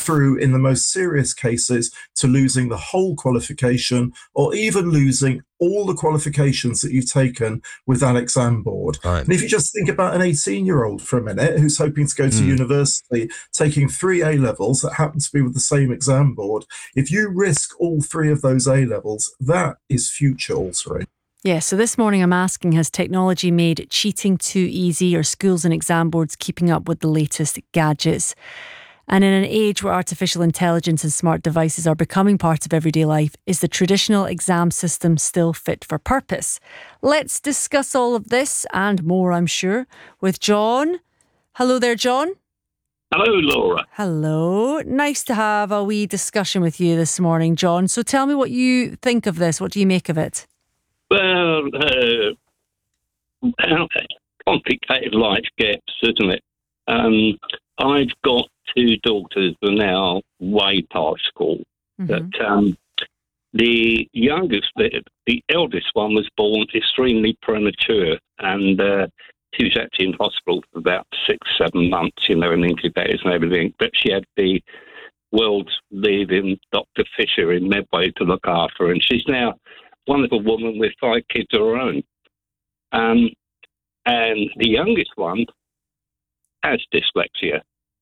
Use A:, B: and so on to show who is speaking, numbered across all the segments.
A: through, in the most serious cases, to losing the whole qualification or even losing all the qualifications that you've taken with that exam board.
B: Right.
A: And if you just think about an 18-year-old for a minute who's hoping to go to university, taking 3 A-levels that happen to be with the same exam board, if you risk all 3 of those A-levels, that is future altering.
C: Yeah, so this morning I'm asking, has technology made cheating too easy? Are schools and exam boards keeping up with the latest gadgets? And in an age where artificial intelligence and smart devices are becoming part of everyday life, is the traditional exam system still fit for purpose? Let's discuss all of this and more, I'm sure, with John. Hello there, John.
D: Hello, Laura.
C: Hello. Nice to have a wee discussion with you this morning, John. So tell me what you think of this. What do you make of it?
D: Well, how complicated life gets, isn't it? I've got 2 daughters who are now way past school. But the youngest, the eldest one, was born extremely premature, and she was actually in hospital for about 6-7 months, and incubators and everything. But she had the world's leading Dr. Fisher in Medway to look after her, and she's now a wonderful woman with 5 kids of her own. And the youngest one has dyslexia.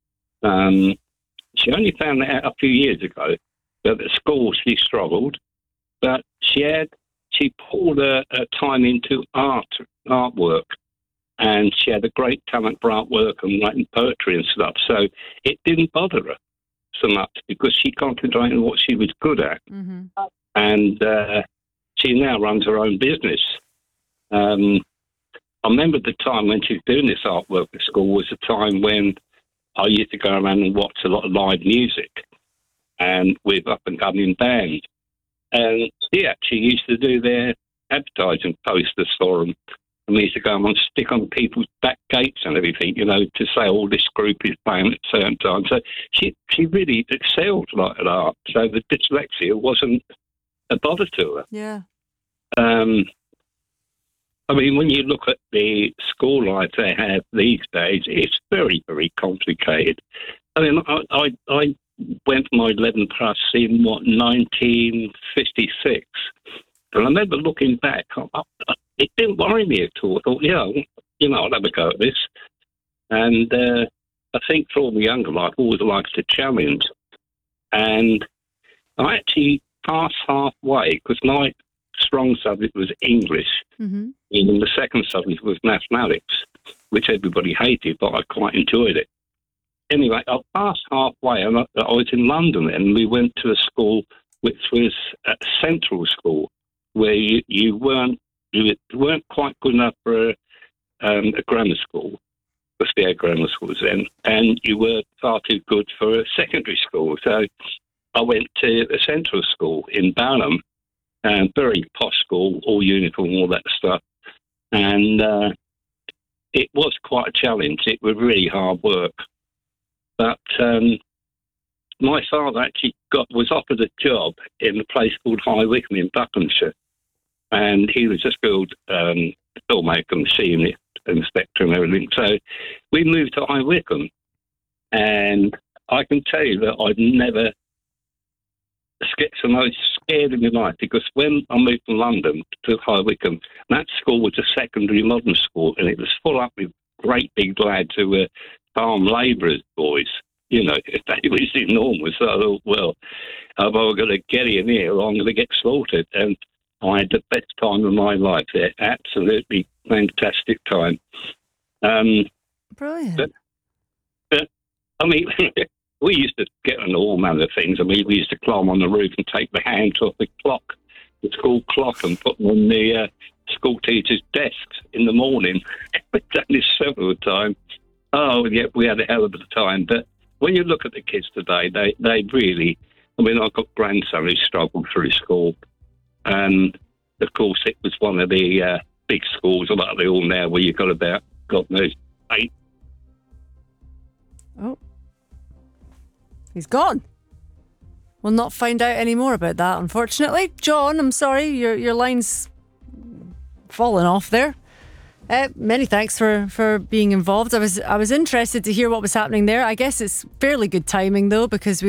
D: She only found that out a few years ago. But at school she struggled, but she poured her time into artwork, and she had a great talent for artwork and writing poetry and stuff. So it didn't bother her so much because she concentrated on what she was good at. And she now runs her own business. I remember the time when she was doing this artwork at school was a time when I used to go around and watch a lot of live music and with up-and-coming bands. And she actually used to do their advertising posters for them. And we used to go and stick on people's back gates and everything, to say, oh, this group is playing at certain times. So she really excelled like at art. So the dyslexia wasn't a bother to her.
C: Yeah.
D: When you look at the school life they have these days, it's very, very complicated. I went for my 11 plus in 1956. And I remember looking back, it didn't worry me at all. I thought, I'll have a go at this. And I think for all the younger life, I always liked a challenge. And I actually passed halfway because my strong subject was English. And the second subject was mathematics, which everybody hated, but I quite enjoyed it. Anyway, I passed halfway, and I was in London, and we went to a school which was a central school, where you weren't quite good enough for a grammar school, because they had grammar schools then, and you were far too good for a secondary school. So I went to a central school in Balham, and very posh school, all uniform, all that stuff. And it was quite a challenge. It was really hard work. But my father actually was offered a job in a place called High Wycombe in Buckinghamshire. And he was a skilled filmmaker, machinist, inspector and everything. So we moved to High Wycombe. And I can tell you that I'd never get so much scared in my life, because when I moved from London to High Wycombe, that school was a secondary modern school, and it was full up with great big lads who were farm labourers' boys. They was enormous. So I thought, well, if I'm going to get in here, I'm going to get slaughtered. And I had the best time of my life there. Absolutely fantastic time.
C: Brilliant.
D: But we used to get on all manner of things. We used to climb on the roof and take the hands off the school clock, and put them on the school teacher's desks in the morning. We've done this several times. Oh, yeah, we had a hell of a time. But when you look at the kids today, they really... I've got grandson who struggled through school. And, of course, it was one of the big schools, like they all now, where you've got about, God knows, 8.
C: Oh. He's gone. We'll not find out any more about that, unfortunately. John, I'm sorry, your line's fallen off there. Many thanks for being involved. I was interested to hear what was happening there. I guess it's fairly good timing though, because